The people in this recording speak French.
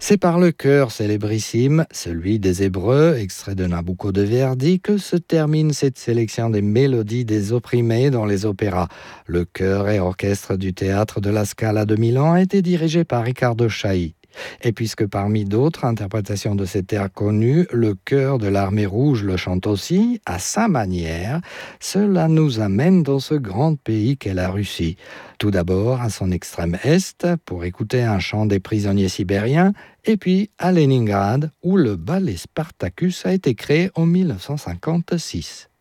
C'est par le chœur célébrissime, celui des Hébreux, extrait de Nabucco de Verdi, que se termine cette sélection des mélodies des opprimés dans les opéras. Le chœur et orchestre du théâtre de la Scala de Milan a été dirigé par Riccardo Chailly. Et puisque parmi d'autres interprétations de cet air connu, le chœur de l'Armée rouge le chante aussi, à sa manière, cela nous amène dans ce grand pays qu'est la Russie. Tout d'abord à son extrême est, pour écouter un chant des prisonniers sibériens, et puis à Leningrad, où le ballet Spartacus a été créé en 1956.